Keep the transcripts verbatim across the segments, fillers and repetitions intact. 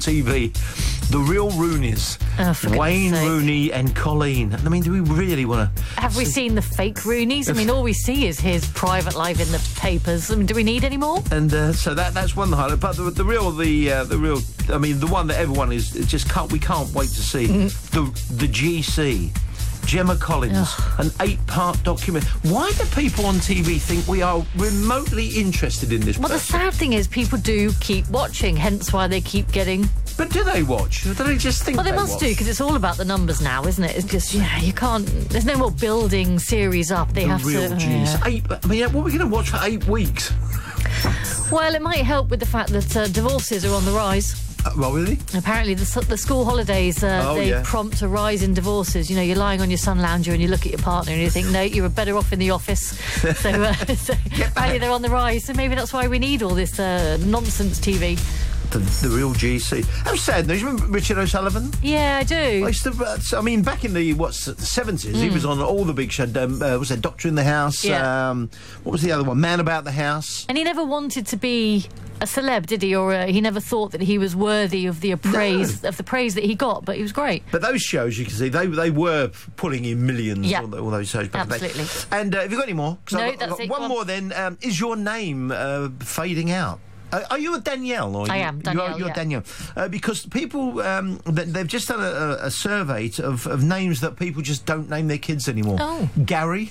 T V. The real Rooneys. Oh, for Wayne goodness sake. Rooney and Colleen. I mean, do we really want to... Have we seen the fake Roonies? I mean, all we see is his private life in the papers. I mean, do we need any more? And uh, so that that's one highlight. But the, the real, the uh, the real, I mean, the one that everyone is just can't, we can't wait to see. Mm. The the G C. Gemma Collins, Ugh. an eight-part document. Why do people on T V think we are remotely interested in this Well, the person? sad thing is people do keep watching, hence why they keep getting... But do they watch? Or do they just think Well, they, they must watch? do, because it's all about the numbers now, isn't it? It's just, yeah, you can't... There's no more building series up. They The have real to... G's. yeah. Eight, I mean, what are we going to watch for eight weeks? Well, it might help with the fact that uh, divorces are on the rise. Uh, well, really? Apparently, the, s- the school holidays, uh, Oh, they yeah. prompt a rise in divorces. You know, you're lying on your sun lounger and you look at your partner and you think, no, you were better off in the office. So, uh, so apparently they're on the rise. So maybe that's why we need all this uh, nonsense T V. The, the real G C. How sad news. You remember Richard O'Sullivan? Yeah, I do. I used to, uh, I mean, back in the, what, seventies, he was on all the big shows. Um, uh, was there Doctor in the House? Yeah. Um, what was the other one? Man About the House. And he never wanted to be a celeb, did he? Or uh, he never thought that he was worthy of the praise of the praise that he got. But he was great. But those shows, you can see, they they were pulling in millions. Yeah. All, the, all those shows back in the day. Absolutely. And uh, have you got any more? 'Cause No, I've got, that's I've got it. one Go on. more. Then um, is your name uh, fading out? Uh, are you a Danielle? Or I you, am, You Danielle, are, you're yeah. Danielle. Uh, because people, um, they, they've just done a, a, a survey to, of, of names that people just don't name their kids anymore. Oh. Gary.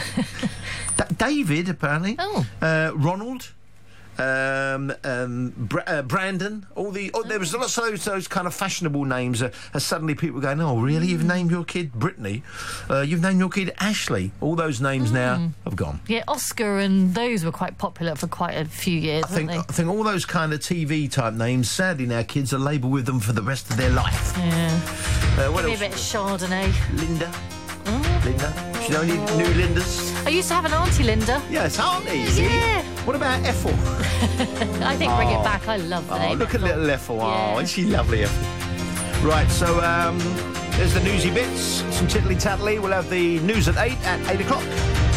Da- David, apparently. Oh. Uh, Ronald. Um, um, Bra- uh, Brandon, all the oh, there was lots of those, those kind of fashionable names. Uh, uh, suddenly, people going, "Oh, really? You've named your kid Brittany? Uh, you've named your kid Ashley?" All those names now have gone. Yeah, Oscar and those were quite popular for quite a few years, I think weren't I think all those kind of T V type names. Sadly, now kids are labelled with them for the rest of their life. they? Yeah. Uh, what Maybe a else? bit of Chardonnay. Linda. Linda. Do you know any new Lindas? I used to have an auntie Linda. Yes, auntie. See? Yeah. What about Ethel? I think bring it back. I love the Oh, name. look at Ethel. little Ethel. Oh, Yeah. isn't she lovely, Ethel? Right, so um, there's the newsy bits, some tiddly tattly. We'll have the news at eight at eight o'clock.